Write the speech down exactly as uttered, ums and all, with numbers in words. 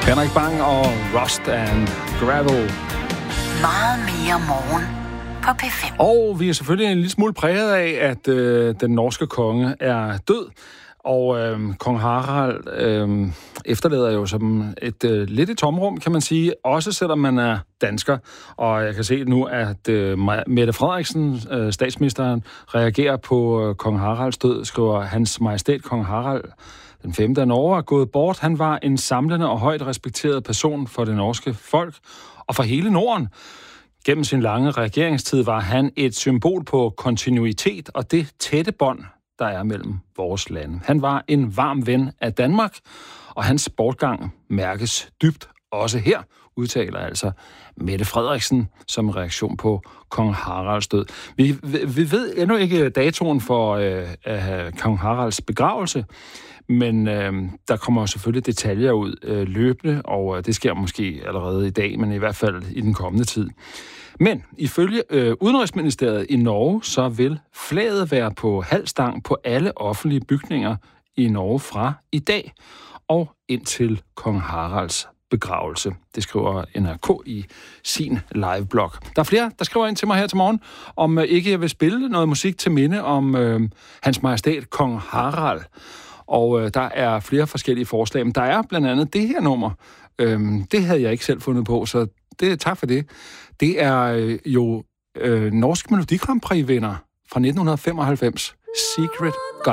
Henrik Bang og Rust and Gravel. Meget mere morgen på P fem. Og vi er selvfølgelig en lille smule præget af, at øh, den norske konge er død. Og øh, kong Harald øh, efterlader jo som et øh, lidt et tomrum, kan man sige, også selvom man er dansker. Og jeg kan se nu, at øh, Mette Frederiksen, øh, statsministeren, reagerer på øh, kong Haralds død, skriver Hans Majestæt kong Harald den femte af Norge er gået bort. Han var en samlende og højt respekteret person for det norske folk og for hele Norden. Gennem sin lange regeringstid var han et symbol på kontinuitet og det tætte bånd, der er mellem vores lande. Han var en varm ven af Danmark, og hans bortgang mærkes dybt også her, udtaler altså Mette Frederiksen som reaktion på kong Haralds død. Vi, vi ved endnu ikke datoen for øh, øh, kong Haralds begravelse, men øh, der kommer selvfølgelig detaljer ud øh, løbende, og øh, det sker måske allerede i dag, men i hvert fald i den kommende tid. Men ifølge øh, Udenrigsministeriet i Norge, så vil flaget være på halv stang på alle offentlige bygninger i Norge fra i dag og indtil kong Haralds begravelse. Det skriver N R K i sin liveblog. Der er flere, der skriver ind til mig her til morgen, om øh, ikke jeg vil spille noget musik til minde om øh, Hans Majestæt kong Harald. Og øh, der er flere forskellige forslag, men der er blandt andet det her nummer. Øhm, det havde jeg ikke selv fundet på, så det, tak for det. Det er øh, jo øh, Norsk Melodi Grand Prix-vinder fra nitten femoghalvfems, Secret God.